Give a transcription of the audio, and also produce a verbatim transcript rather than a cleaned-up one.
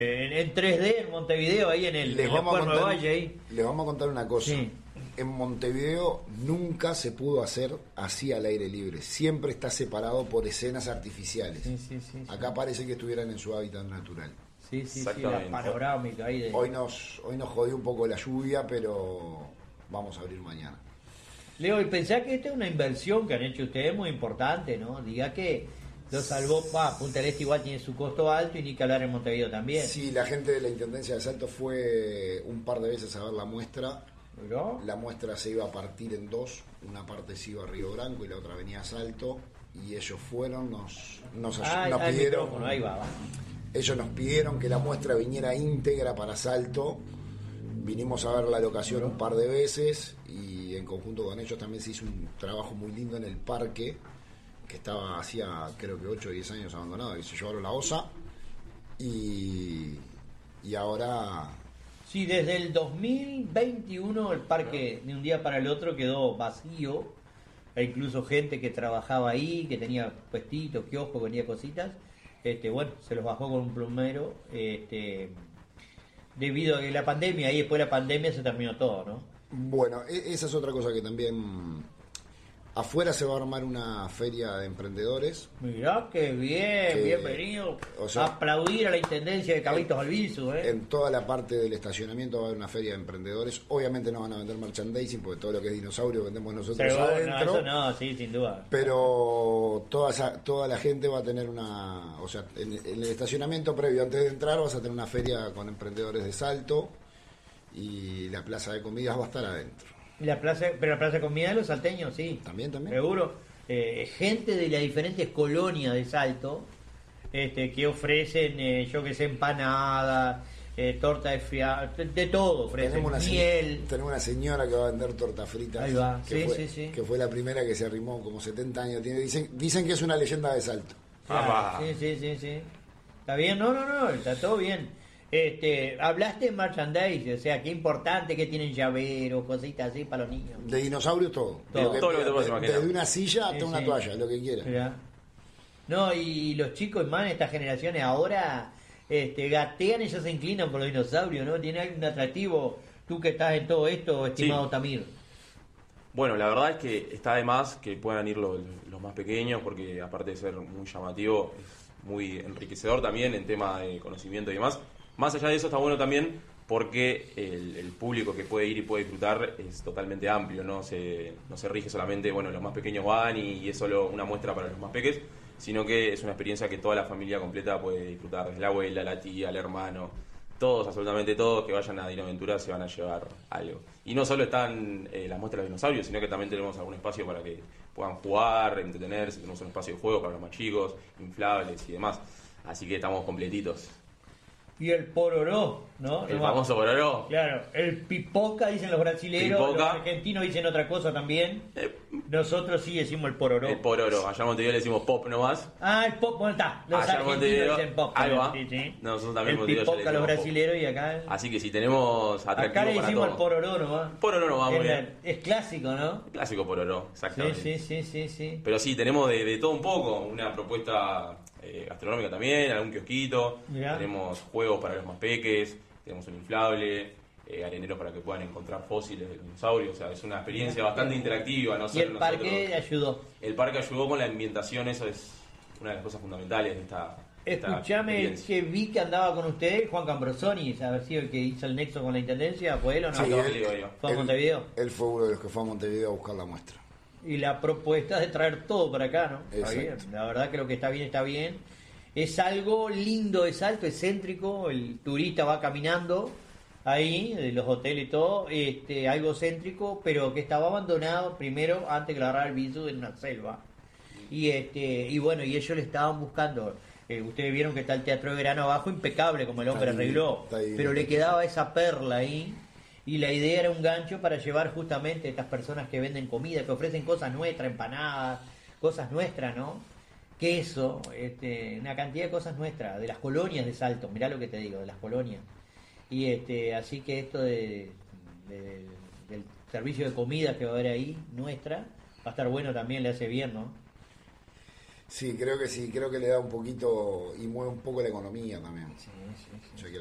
En, en tres D en Montevideo, ahí en el, Les en el vamos a Cuerno de contar- Valle. Ahí. Les vamos a contar una cosa. Sí. En Montevideo nunca se pudo hacer así al aire libre. Siempre está separado por escenas artificiales. Sí, sí, sí, sí. Acá parece que estuvieran en su hábitat natural. Sí, sí, sí, Exactamente. la panorámica ahí de... Hoy nos, hoy nos jodió un poco la lluvia, pero vamos a abrir mañana. Leo, y pensá que esta es una inversión que han hecho ustedes muy importante, ¿no? Diga que lo salvó, pa, Punta del Este igual tiene su costo alto y ni que hablar en Montevideo también. Sí, la gente de la Intendencia de Salto fue un par de veces a ver la muestra. ¿No? La muestra se iba a partir en dos, una parte se iba a Río Branco y la otra venía a Salto, y ellos fueron, nos, nos, Ah, nos ah, el pidieron, micrófono, ahí va, va. ellos nos pidieron que la muestra viniera íntegra para Salto. Vinimos a ver la locación un par de veces y en conjunto con ellos también se hizo un trabajo muy lindo en el parque, que estaba hacía creo que ocho o diez años abandonado, y se llevaron la osa y, y ahora... Sí, desde el dos mil veintiuno el parque de un día para el otro quedó vacío. Hay incluso gente que trabajaba ahí, que tenía puestitos, kioscos, vendía cositas. Este, bueno, se los bajó con un plumero. Este, debido a que la pandemia, ahí después de la pandemia se terminó todo, ¿no? Bueno, e- esa es otra cosa que también... Afuera se va a armar una feria de emprendedores. Mirá qué bien, Que, bienvenido. o sea, Aplaudir a la intendencia de Carlitos Albizu, ¿eh? En toda la parte del estacionamiento va a haber una feria de emprendedores. Obviamente no van a vender merchandising porque todo lo que es dinosaurio vendemos nosotros Seguro, no, adentro. eso no, sí, sin duda. Pero toda esa, toda la gente va a tener una... O sea, en, en el estacionamiento previo, antes de entrar, vas a tener una feria con emprendedores de Salto y la plaza de comidas va a estar adentro. La plaza, pero la plaza de comida de los salteños, sí. También, también. Seguro. Eh, gente de las diferentes colonias de Salto, este, que ofrecen, eh, yo que sé, empanadas, eh, torta de fiambre, de, de todo ofrecen. Tenemos una, se- Miel. tenemos una señora que va a vender tortas fritas. Ahí va, que sí, fue, sí, sí. Que fue la primera que se arrimó, como setenta años tiene. Dicen, dicen que es una leyenda de Salto. Claro, Ah, sí, sí, sí, sí. ¿Está bien? No, no, no, está todo bien. Este, hablaste de merchandise, o sea, qué importante que tienen llaveros, cositas así para los niños. De dinosaurios todo. Todo. Lo Todo lo que te puedas de- imaginar. Desde una silla hasta Sí, una sí. toalla, lo que quieras. Mirá. No, y los chicos más de estas generaciones ahora este, gatean y ya se inclinan por los dinosaurios, ¿no? ¿Tiene algún atractivo tú que estás en todo esto, estimado Sí. Tamir? Bueno, la verdad es que está de más que puedan ir los, los más pequeños, porque aparte de ser muy llamativo, es muy enriquecedor también en tema de conocimiento y demás. Más allá de eso está bueno también porque el, el público que puede ir y puede disfrutar es totalmente amplio, no se, no se rige solamente, bueno, los más pequeños van y, y es solo una muestra para los más pequeños, sino que es una experiencia que toda la familia completa puede disfrutar, desde la abuela, la tía, el hermano, todos, absolutamente todos que vayan a Dinoaventura se van a llevar algo. Y no solo están eh, las muestras de dinosaurios, sino que también tenemos algún espacio para que puedan jugar, entretenerse, tenemos un espacio de juego para los más chicos, inflables y demás. Así que estamos completitos. Y el pororó, ¿no? El No, famoso Pororó. Claro, el pipoca dicen los brasileros, Pipoca. los argentinos dicen otra cosa también. Eh, Nosotros sí decimos el pororó. el Pororo. Allá en Montevideo le decimos pop nomás. Ah, el pop, bueno, está. Los Allá en argentinos Montevideo, dicen pop. ahí va. Sí, sí. Nosotros también en el Montevideo ya le pipoca los decimos pop. brasileros y acá... Así que si tenemos atractivo Acá le para decimos el todo. pororó nomás. Pororó nomás, muy Es, la- bien. es clásico, ¿no? Clásico Pororo, Sí, exactamente. sí, sí, sí, sí. Pero sí, tenemos de, de todo un poco, una propuesta eh, gastronómica también, algún kiosquito, Mirá. tenemos juegos para los más peques, tenemos un inflable, eh, areneros para que puedan encontrar fósiles de dinosaurios, o sea, es una experiencia bastante interactiva, no Y solo el nosotros. parque ayudó. El parque ayudó con la ambientación, eso es una de las cosas fundamentales de esta, de esta Escuchame, experiencia. que vi que andaba con usted Juan Cambrosoni, haber sido el que hizo el nexo con la intendencia, ¿fue él o no? Sí, no, él, digo yo. ¿Fue a Montevideo? él fue uno de los que fue a Montevideo a buscar la muestra. Y la propuesta de traer todo para acá, ¿no? Está Exacto. bien. La verdad que lo que está bien está bien. Es algo lindo de Salto, es céntrico, el turista va caminando ahí, de los hoteles y todo, este, algo céntrico, pero que estaba abandonado primero antes que lo agarrara el bisu en una selva. Y este, y bueno, y ellos le estaban buscando. Eh, ustedes vieron que está el Teatro de Verano abajo, impecable como el hombre Está divino, arregló, está divino. pero le quedaba esa perla ahí. Y la idea era un gancho para llevar justamente a estas personas que venden comida, que ofrecen cosas nuestras, empanadas, cosas nuestras, ¿no? Queso, este, una cantidad de cosas nuestras, de las colonias de Salto, mirá lo que te digo, de las colonias. Y este, así que esto de, de- del servicio de comida que va a haber ahí, nuestra, va a estar bueno también, le hace bien, ¿no? Sí, creo que sí, creo que le da un poquito y mueve un poco la economía también. Sí, sí, sí. Ya que